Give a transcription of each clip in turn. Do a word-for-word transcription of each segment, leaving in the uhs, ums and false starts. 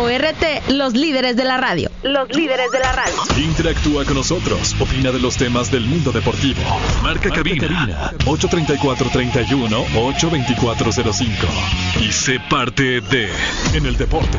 O R T, los líderes de la radio. Los líderes de la radio. Interactúa con nosotros. Opina de los temas del mundo deportivo. Marca, Marca cabina, cabina ocho treinta y cuatro, treinta y uno, ocho veinticuatro cero cinco. Y sé parte de En el Deporte.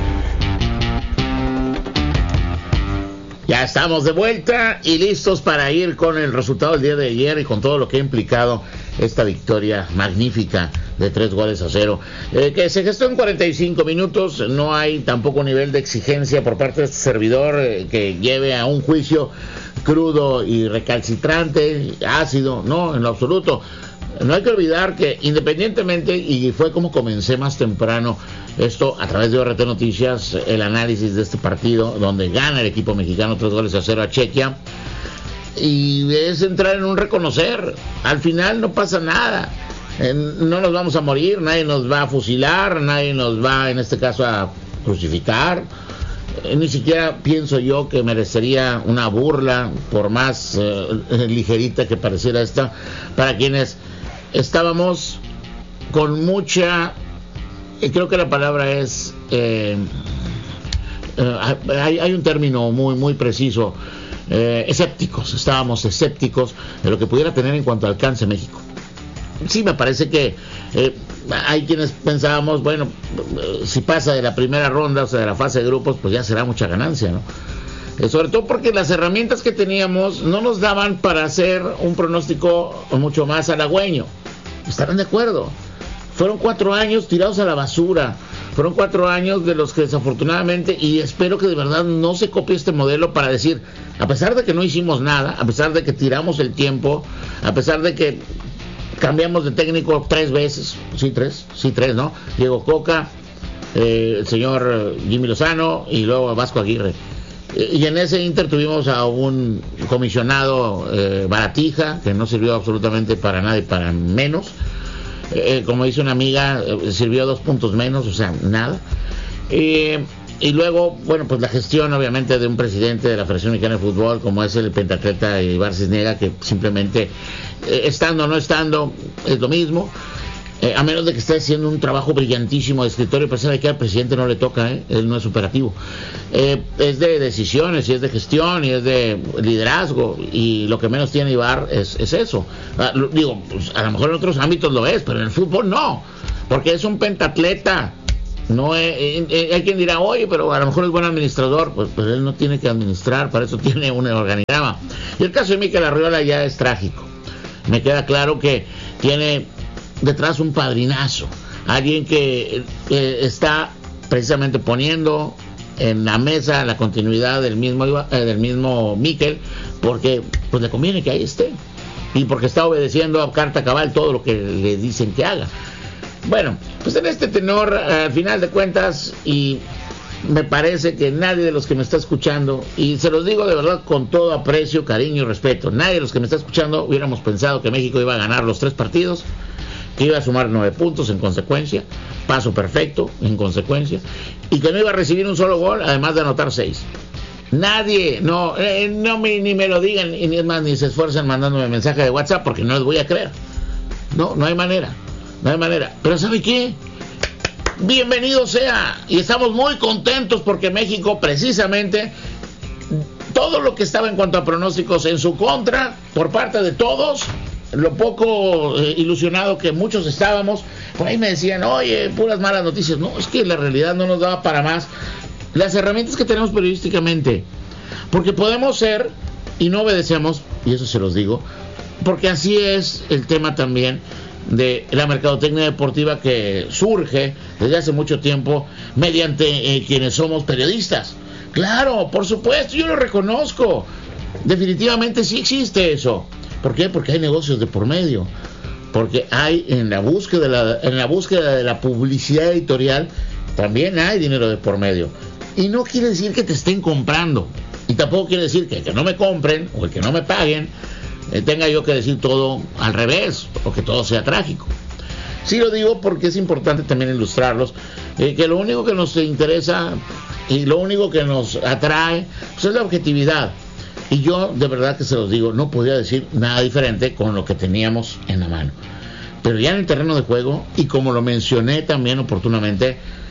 Ya estamos de vuelta y listos para ir con el resultado del día de ayer y con todo lo que ha implicado esta victoria magnífica de tres goles a cero, eh, que se gestó en cuarenta y cinco minutos. No hay tampoco nivel de exigencia por parte de este servidor eh, que lleve a un juicio crudo y recalcitrante, ácido, no, en lo absoluto. No hay que olvidar que independientemente, y fue como comencé más temprano esto a través de O R T Noticias, el análisis de este partido donde gana el equipo mexicano tres goles a cero a Chequia, y es entrar en un reconocer. Al final no pasa nada, eh, no nos vamos a morir, nadie nos va a fusilar, nadie nos va en este caso a crucificar. Eh, ni siquiera pienso yo que merecería una burla, por más eh, ligerita que pareciera esta, para quienes estábamos con mucha, y creo que la palabra es eh, eh, hay, hay un término muy muy preciso, eh, escépticos. Estábamos escépticos de lo que pudiera tener en cuanto alcance México. Sí, me parece que eh, hay quienes pensábamos, bueno, si pasa de la primera ronda, o sea, de la fase de grupos, pues ya será mucha ganancia, ¿no? Eh, sobre todo porque las herramientas que teníamos no nos daban para hacer un pronóstico mucho más halagüeño. ¿Estarán de acuerdo? Fueron cuatro años tirados a la basura. Fueron cuatro años de los que desafortunadamente, y espero que de verdad no se copie este modelo para decir, a pesar de que no hicimos nada, a pesar de que tiramos el tiempo, a pesar de que cambiamos de técnico tres veces, sí tres, sí tres, ¿no? Diego Coca, eh, el señor Jimmy Lozano y luego Vasco Aguirre. Y en ese inter tuvimos a un comisionado eh, baratija, que no sirvió absolutamente para nada y para menos. Eh, como dice una amiga, eh, sirvió dos puntos menos, o sea, nada. Eh, y luego, bueno, pues la gestión obviamente de un presidente de la Federación Mexicana de Fútbol, como es el pentatleta Ibar Cisniega, que simplemente, eh, estando o no estando, es lo mismo. Eh, a menos de que esté haciendo un trabajo brillantísimo de escritorio, pero sabe que al presidente no le toca, ¿eh? Él no es operativo. Eh, es de decisiones, y es de gestión, y es de liderazgo, y lo que menos tiene Ibar es, es eso. Ah, lo, digo, pues, a lo mejor en otros ámbitos lo es, pero en el fútbol no, porque es un pentatleta. No es, eh, eh, hay quien dirá, oye, pero a lo mejor es buen administrador. Pues, pues él no tiene que administrar, para eso tiene un organigrama. Y el caso de Mikel Arriola ya es trágico. Me queda claro que tiene detrás un padrinazo, alguien que eh, está precisamente poniendo en la mesa la continuidad del mismo eh, del mismo Mikel, porque pues le conviene que ahí esté, y porque está obedeciendo a carta cabal todo lo que le dicen que haga. Bueno, pues en este tenor, al final de cuentas, y me parece que nadie de los que me está escuchando, y se los digo de verdad con todo aprecio, cariño y respeto, nadie de los que me está escuchando hubiéramos pensado que México iba a ganar los tres partidos, que iba a sumar nueve puntos en consecuencia, paso perfecto en consecuencia, y que no iba a recibir un solo gol, además de anotar seis. Nadie, no, eh, no me, ni me lo digan, y ni es más, ni se esfuerzan mandándome mensaje de WhatsApp, porque no les voy a creer. No, no hay manera, no hay manera. Pero ¿sabe qué? Bienvenido sea, y estamos muy contentos porque México, precisamente, todo lo que estaba en cuanto a pronósticos en su contra, por parte de todos, lo poco eh, ilusionado que muchos estábamos, por ahí me decían, oye, puras malas noticias. No, es que la realidad no nos daba para más. Las herramientas que tenemos periodísticamente, porque podemos ser, y no obedecemos, y eso se los digo, porque así es el tema también de la mercadotecnia deportiva, que surge desde hace mucho tiempo mediante eh, quienes somos periodistas. Claro, por supuesto, yo lo reconozco, definitivamente sí existe eso. ¿Por qué? Porque hay negocios de por medio, porque hay en la búsqueda de la, en la búsqueda de la publicidad editorial, también hay dinero de por medio, y no quiere decir que te estén comprando, y tampoco quiere decir que el que no me compren o el que no me paguen eh, tenga yo que decir todo al revés, o que todo sea trágico. Sí lo digo porque es importante también ilustrarlos, eh, que lo único que nos interesa y lo único que nos atrae, pues, es la objetividad. Y yo de verdad que se los digo, no podía decir nada diferente con lo que teníamos en la mano. Pero ya en el terreno de juego, y como lo mencioné también oportunamente,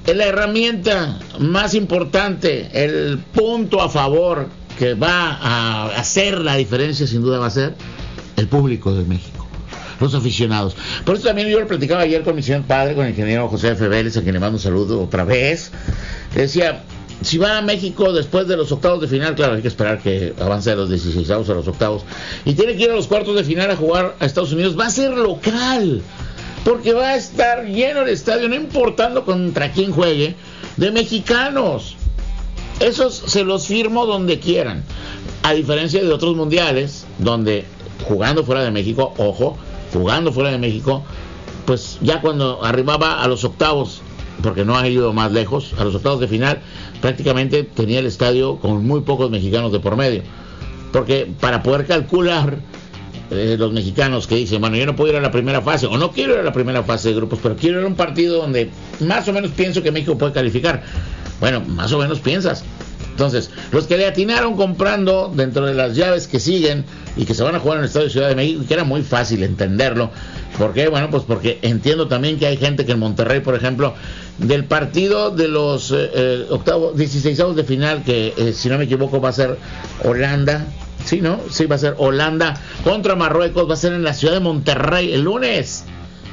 la herramienta más importante, el punto a favor que va a hacer la diferencia, sin duda va a ser el público de México, los aficionados. Por eso también yo lo platicaba ayer con mi señor padre, con el ingeniero José F. Vélez, a quien le mando un saludo otra vez. Le decía, si va a México después de los octavos de final, claro, hay que esperar que avance de los dieciseisavos a los octavos, y tiene que ir a los cuartos de final a jugar a Estados Unidos, va a ser local, porque va a estar lleno el estadio, no importando contra quién juegue, de mexicanos. Esos se los firmo donde quieran, a diferencia de otros mundiales, donde jugando fuera de México, ojo, jugando fuera de México, pues ya cuando arribaba a los octavos, porque no ha ido más lejos, a los octavos de final, prácticamente tenía el estadio con muy pocos mexicanos de por medio, porque para poder calcular eh, los mexicanos que dicen, bueno, yo no puedo ir a la primera fase, o no quiero ir a la primera fase de grupos, pero quiero ir a un partido donde más o menos pienso que México puede calificar. Bueno, más o menos piensas. Entonces, los que le atinaron comprando dentro de las llaves que siguen y que se van a jugar en el Estadio de Ciudad de México, que era muy fácil entenderlo. ¿Por qué? Bueno, pues porque entiendo también que hay gente que en Monterrey, por ejemplo, del partido de los eh, eh, octavos, dieciseisavos de final, que eh, si no me equivoco va a ser Holanda, sí, ¿no? Sí, va a ser Holanda contra Marruecos, va a ser en la ciudad de Monterrey el lunes.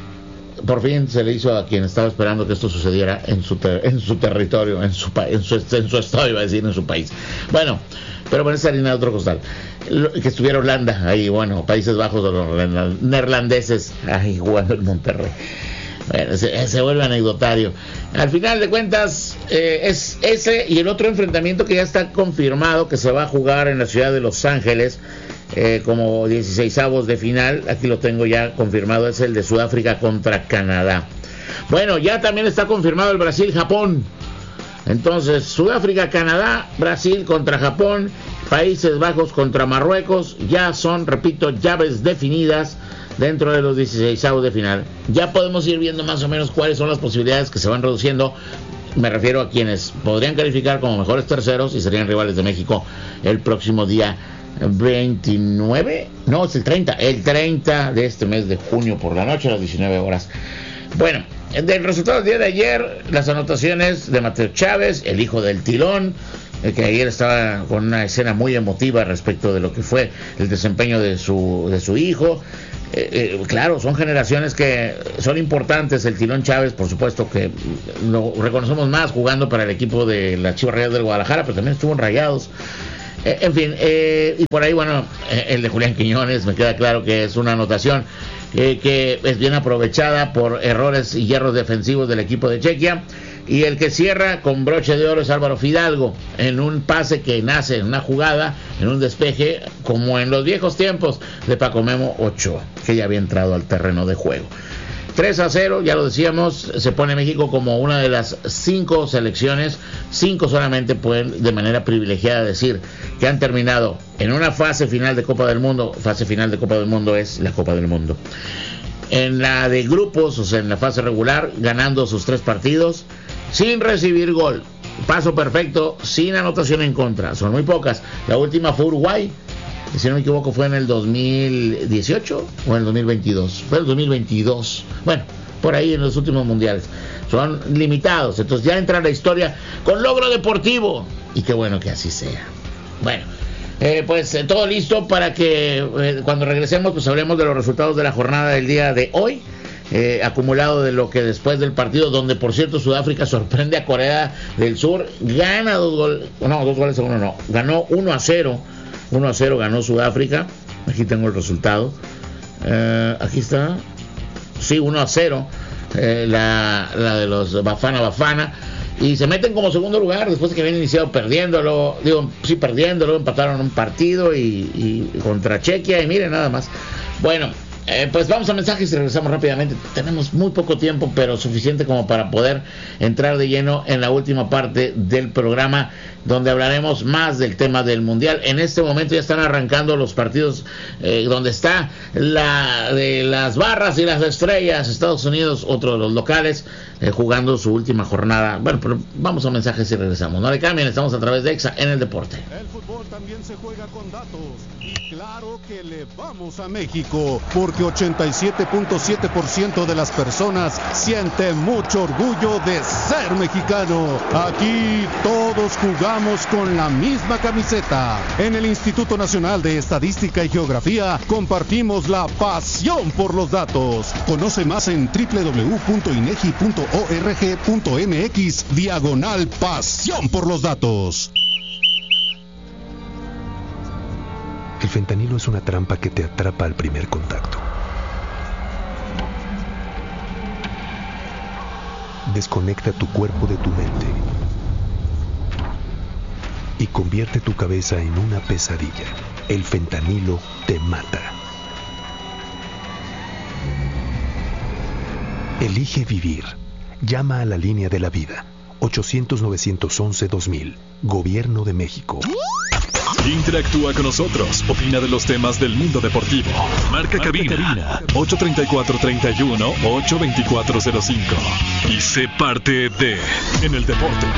Por fin se le hizo a quien estaba esperando que esto sucediera en su ter- en su territorio, en su, pa- en su en su estado, iba a decir, en su país. Bueno, pero bueno, esa harina de otro costal. Lo, que estuviera Holanda ahí, bueno, Países Bajos o los neerlandeses ahí jugando en Monterrey. Bueno, se, se vuelve anecdotario. Al final de cuentas, eh, es ese y el otro enfrentamiento que ya está confirmado que se va a jugar en la ciudad de Los Ángeles. Eh, como dieciseisavos de final, aquí lo tengo ya confirmado, es el de Sudáfrica contra Canadá. Bueno, ya también está confirmado el Brasil-Japón. Entonces, Sudáfrica, Canadá, Brasil contra Japón, Países Bajos contra Marruecos, ya son, repito, llaves definidas dentro de los dieciseisavos de final. Ya podemos ir viendo más o menos cuáles son las posibilidades que se van reduciendo. Me refiero a quienes podrían calificar como mejores terceros y serían rivales de México el próximo día veintinueve, no, es el treinta, el treinta de este mes de junio por la noche a las diecinueve horas. Bueno, del resultado del día de ayer, las anotaciones de Mateo Chávez, el hijo del Tilón, el que ayer estaba con una escena muy emotiva respecto de lo que fue el desempeño de su, de su hijo. Eh, eh, claro, son generaciones que son importantes. El Tilón Chávez, por supuesto que lo reconocemos más jugando para el equipo de las Chivas Rayadas del Guadalajara, pero también estuvo en Rayados. Eh, en fin, eh, y por ahí, bueno, eh, el de Julián Quiñones, me queda claro que es una anotación eh, que es bien aprovechada por errores y hierros defensivos del equipo de Chequia. Y el que cierra con broche de oro es Álvaro Fidalgo, en un pase que nace en una jugada, en un despeje, como en los viejos tiempos de Paco Memo Ochoa, que ya había entrado al terreno de juego. tres a cero, ya lo decíamos, se pone México como una de las cinco selecciones, cinco solamente pueden de manera privilegiada decir que han terminado en una fase final de Copa del Mundo. Fase final de Copa del Mundo es la Copa del Mundo. En la de grupos, o sea, en la fase regular, ganando sus tres partidos, sin recibir gol. Paso perfecto, sin anotación en contra. Son muy pocas. La última fue Uruguay, si no me equivoco fue en el dos mil dieciocho o en el dos mil veintidós. Fue el dos mil veintidós. Bueno, por ahí en los últimos mundiales. Son limitados. Entonces ya entra la historia con logro deportivo. Y qué bueno que así sea. Bueno, eh, pues eh, todo listo para que eh, cuando regresemos pues hablemos de los resultados de la jornada del día de hoy. Eh, acumulado de lo que después del partido, donde por cierto Sudáfrica sorprende a Corea del Sur, gana dos goles, no, dos goles a uno no, ganó uno a cero, uno a cero ganó Sudáfrica. Aquí tengo el resultado, eh, aquí está, sí, uno a cero, eh, la, la de los Bafana Bafana, y se meten como segundo lugar después de que habían iniciado perdiéndolo, digo, sí perdiéndolo, empataron un partido y, y contra Chequia, y miren nada más. Bueno, Eh, pues vamos a mensajes y regresamos rápidamente. Tenemos muy poco tiempo, pero suficiente como para poder entrar de lleno en la última parte del programa, donde hablaremos más del tema del Mundial. En este momento ya están arrancando los partidos eh, donde está la de las barras y las estrellas. Estados Unidos, otro de los locales, eh, jugando su última jornada. Bueno, pero vamos a mensajes y regresamos. No le cambien, estamos a través de Exa en el Deporte. El fútbol también se juega con datos. Y claro que le vamos a México, porque ochenta y siete punto siete por ciento de las personas siente mucho orgullo de ser mexicano. Aquí todos jugamos con la misma camiseta. En el Instituto Nacional de Estadística y Geografía compartimos la pasión por los datos. Conoce más en doble u doble u doble u punto inegi punto org punto mx diagonal pasión por los datos. El fentanilo es una trampa que te atrapa al primer contacto. Desconecta tu cuerpo de tu mente y convierte tu cabeza en una pesadilla. El fentanilo te mata. Elige vivir. Llama a la línea de la vida. ochocientos, novecientos once, dos mil. Gobierno de México. Interactúa con nosotros. Opina de los temas del mundo deportivo. Marca, Marca cabina, cabina. ocho treinta y cuatro, treinta y uno, ocho veinticuatro cero cinco. Y sé parte de En el Deporte.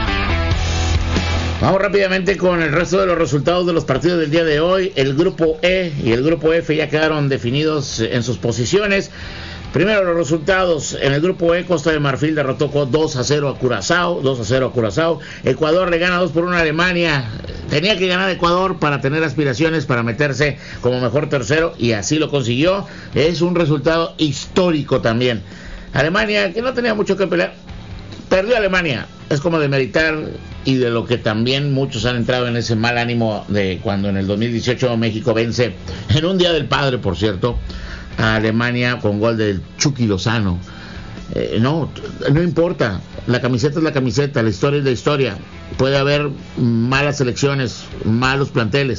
Vamos rápidamente con el resto de los resultados de los partidos del día de hoy. El grupo E y el grupo F ya quedaron definidos en sus posiciones. Primero los resultados. En el grupo E, Costa de Marfil derrotó dos a cero a Curazao, dos a cero a Curazao. Ecuador le gana dos por uno a Alemania. Tenía que ganar Ecuador para tener aspiraciones para meterse como mejor tercero, y así lo consiguió. Es un resultado histórico también. Alemania, que no tenía mucho que pelear, perdió Alemania. Es como de meritar, y de lo que también muchos han entrado en ese mal ánimo de cuando en el dos mil dieciocho México vence, en un día del padre, por cierto, a Alemania con gol del Chucky Lozano. Eh, no, no importa, la camiseta es la camiseta, la historia es la historia. Puede haber malas selecciones, malos planteles,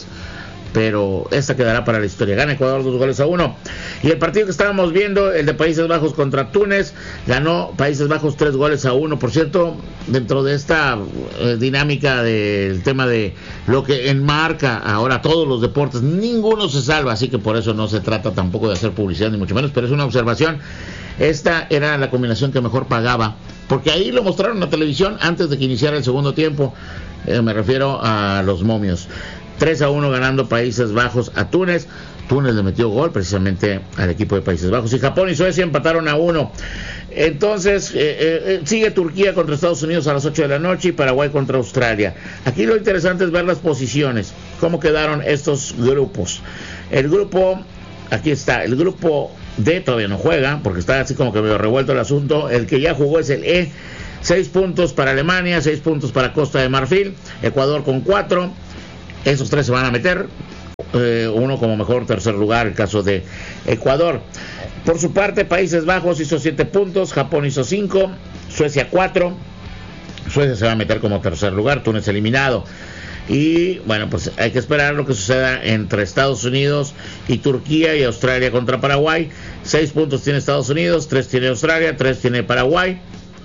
pero esta quedará para la historia. Gana Ecuador dos goles a uno. Y el partido que estábamos viendo, el de Países Bajos contra Túnez, ganó Países Bajos tres goles a uno. Por cierto, dentro de esta eh, dinámica del tema de lo que enmarca ahora todos los deportes, ninguno se salva, así que por eso no se trata tampoco de hacer publicidad, ni mucho menos, pero es una observación. Esta era la combinación que mejor pagaba, porque ahí lo mostraron en la televisión antes de que iniciara el segundo tiempo. Eh, me refiero a los momios. tres a uno ganando Países Bajos a Túnez. Túnez le metió gol precisamente al equipo de Países Bajos, y Japón y Suecia empataron a uno. Entonces eh, eh, sigue Turquía contra Estados Unidos a las ocho de la noche y Paraguay contra Australia. Aquí lo interesante es ver las posiciones, cómo quedaron estos grupos. El grupo, aquí está, el grupo D todavía no juega porque está así como que medio revuelto el asunto. El que ya jugó es el E. Seis puntos para Alemania, seis puntos para Costa de Marfil, Ecuador con cuatro. Esos tres se van a meter, eh, uno como mejor tercer lugar, el caso de Ecuador. Por su parte, Países Bajos hizo siete puntos, Japón hizo cinco, Suecia cuatro. Suecia se va a meter como tercer lugar, Túnez eliminado. Y bueno, pues hay que esperar lo que suceda entre Estados Unidos y Turquía, y Australia contra Paraguay. Seis puntos tiene Estados Unidos, tres tiene Australia, tres tiene Paraguay.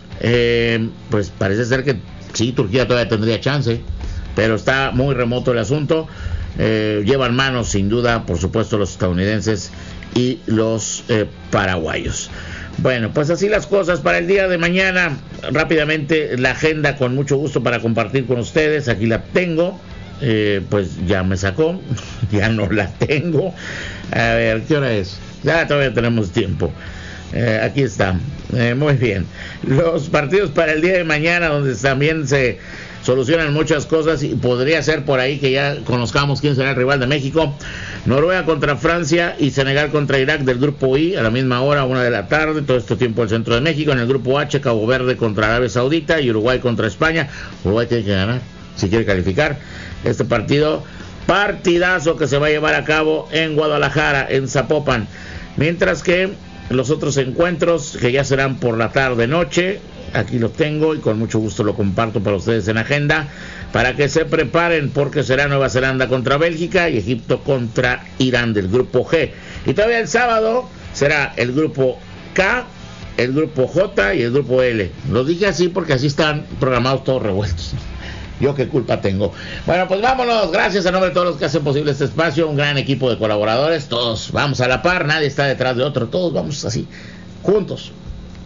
Eh, pues parece ser que sí, Turquía todavía tendría chance, pero está muy remoto el asunto. Eh, llevan manos sin duda, por supuesto, los estadounidenses y los eh, paraguayos. Bueno, pues así las cosas para el día de mañana. Rápidamente la agenda, con mucho gusto para compartir con ustedes. Aquí la tengo. Eh, pues ya me sacó, ya no la tengo. A ver, ¿qué hora es? Ya todavía tenemos tiempo. Eh, aquí está. Eh, muy bien. Los partidos para el día de mañana, donde también se solucionan muchas cosas, y podría ser por ahí que ya conozcamos quién será el rival de México. Noruega contra Francia y Senegal contra Irak del grupo I, a la misma hora, una de la tarde, todo este tiempo el centro de México. En el grupo H, Cabo Verde contra Arabia Saudita y Uruguay contra España. Uruguay tiene que ganar si quiere calificar este partido. Partidazo que se va a llevar a cabo en Guadalajara, en Zapopan. Mientras que los otros encuentros, que ya serán por la tarde noche, aquí los tengo y con mucho gusto lo comparto para ustedes en agenda, para que se preparen, porque será Nueva Zelanda contra Bélgica y Egipto contra Irán del grupo G. Y todavía el sábado será el grupo K, el grupo J y el grupo L. Lo dije así porque así están programados todos revueltos. Yo qué culpa tengo. Bueno, pues vámonos. Gracias a nombre de todos los que hacen posible este espacio. Un gran equipo de colaboradores. Todos vamos a la par. Nadie está detrás de otro. Todos vamos así, juntos.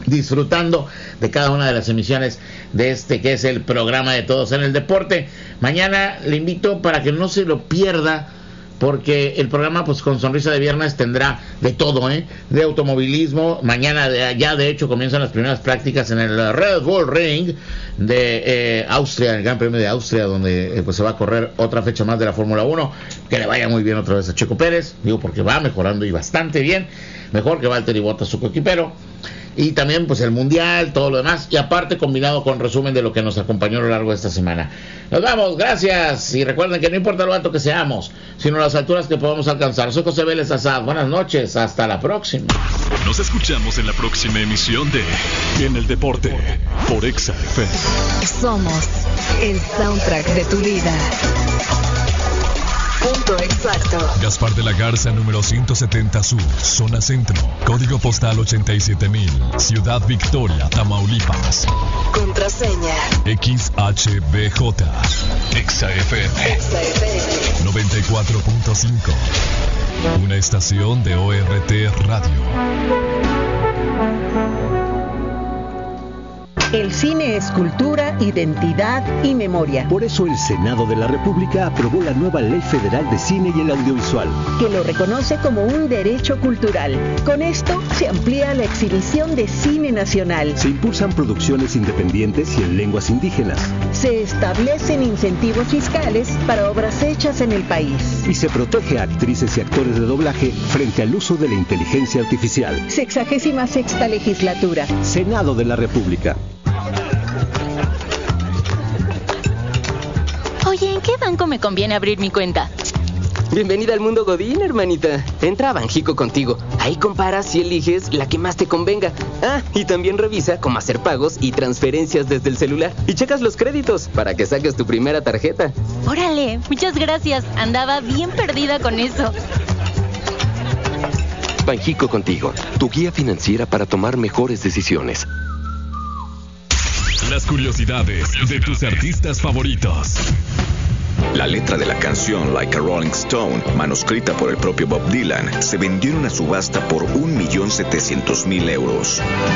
disfrutando de cada una de las emisiones de este que es el programa de Todos en el Deporte. Mañana le invito para que no se lo pierda, porque el programa, pues con Sonrisa de Viernes, tendrá de todo, ¿eh? De automovilismo. Mañana de, ya de hecho comienzan las primeras prácticas en el Red Bull Ring de eh, Austria, el Gran Premio de Austria, donde eh, pues se va a correr otra fecha más de la Fórmula uno. Que le vaya muy bien otra vez a Checo Pérez, digo, porque va mejorando y bastante bien, mejor que Valtteri Bottas, su coequipero. Y también pues el Mundial, todo lo demás, y aparte combinado con resumen de lo que nos acompañó a lo largo de esta semana. Nos vamos, gracias, y recuerden que no importa lo alto que seamos, sino las alturas que podamos alcanzar. Soy José Vélez Azad, buenas noches, hasta la próxima. Nos escuchamos en la próxima emisión de En el Deporte, por Exa F M. Somos el soundtrack de tu vida. Punto exacto. Gaspar de la Garza, número ciento setenta Sur, zona centro, código postal ochenta y siete mil, Ciudad Victoria, Tamaulipas. Contraseña X H B J, Exa F M, Exa F M noventa y cuatro punto cinco, una estación de O R T Radio. El cine es cultura, identidad y memoria. Por eso el Senado de la República aprobó la nueva Ley Federal de Cine y el Audiovisual, que lo reconoce como un derecho cultural. Con esto se amplía la exhibición de cine nacional. Se impulsan producciones independientes y en lenguas indígenas. Se establecen incentivos fiscales para obras hechas en el país. Y se protege a actrices y actores de doblaje frente al uso de la inteligencia artificial. Sexagésima sexta legislatura. Senado de la República. Oye, ¿en qué banco me conviene abrir mi cuenta? Bienvenida al mundo Godín, hermanita. Entra a Banjico Contigo. Ahí comparas y eliges la que más te convenga. Ah, y también revisa cómo hacer pagos y transferencias desde el celular. Y checas los créditos para que saques tu primera tarjeta. Órale, muchas gracias. Andaba bien perdida con eso. Banjico Contigo, tu guía financiera para tomar mejores decisiones. Las curiosidades de tus artistas favoritos. La letra de la canción Like a Rolling Stone, manuscrita por el propio Bob Dylan, se vendió en una subasta por un millón setecientos mil euros.